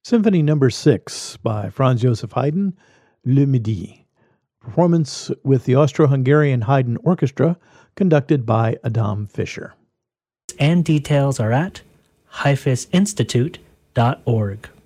Symphony Number 6 by Franz Joseph Haydn, Le Midi. Performance with the Austro-Hungarian Haydn Orchestra, conducted by Adam Fischer. And details are at haifisinstitute.org.